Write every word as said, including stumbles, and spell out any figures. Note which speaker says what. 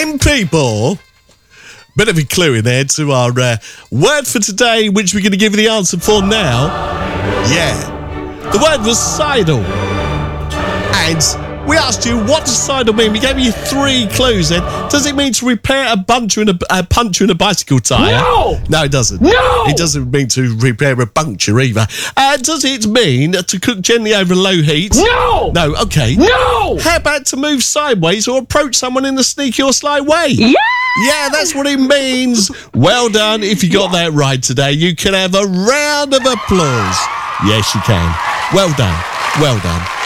Speaker 1: morning, people. Bit of a clue in there to our uh, word for today, which we're going to give you the answer for now. Yeah. The word was sidle. And we asked you, what does sidle mean? We gave you three clues then. Does it mean to repair a puncture in a, a puncture in a bicycle tyre?
Speaker 2: No!
Speaker 1: No, it doesn't.
Speaker 2: No!
Speaker 1: It doesn't mean to repair a puncture either. Uh, does it mean to cook gently over low heat?
Speaker 2: No!
Speaker 1: No, okay.
Speaker 2: No!
Speaker 1: How about to move sideways or approach someone in a sneaky or sly way?
Speaker 2: Yeah!
Speaker 1: Yeah, that's what it means. Well done. If you got that right today, you can have a round of applause. Yes, you can. Well done. Well done.